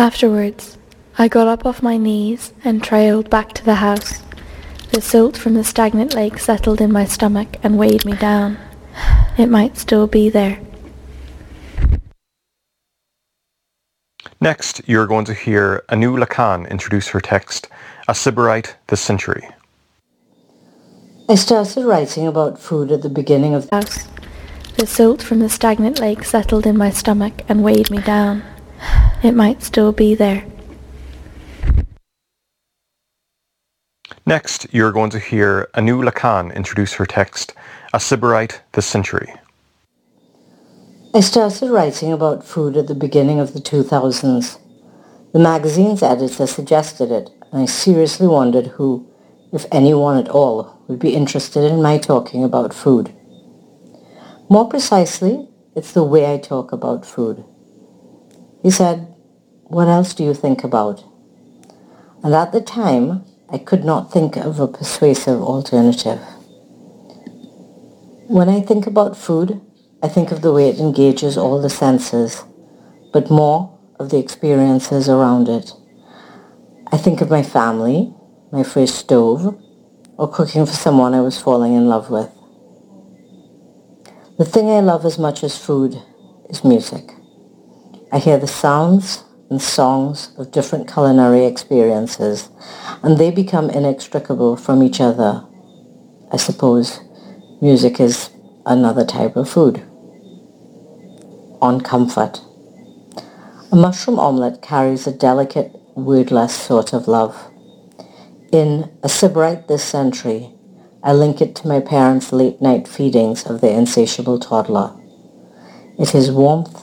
Afterwards, I got up off my knees and trailed back to the house. The silt from the stagnant lake settled in my stomach and weighed me down. It might still be there. Next, you're going to hear Anu Lacan introduce her text, A Sybarite This Century. I started writing about food at the beginning of the house. The silt from the stagnant lake settled in my stomach and weighed me down. It might still be there. Next, you're going to hear Anu Lacan introduce her text, A Sybarite This Century. I started writing about food at the beginning of the 2000s. The magazine's editor suggested it, and I seriously wondered who, if anyone at all, would be interested in my talking about food. More precisely, it's the way I talk about food. He said, "What else do you think about?" And at the time, I could not think of a persuasive alternative. When I think about food, I think of the way it engages all the senses, but more of the experiences around it. I think of my family, my first stove, or cooking for someone I was falling in love with. The thing I love as much as food is music. I hear the sounds and songs of different culinary experiences, and they become inextricable from each other. I suppose music is another type of food. On comfort. A mushroom omelette carries a delicate, wordless sort of love. In A Sybarite This Century, I link it to my parents' late-night feedings of their insatiable toddler. It is warmth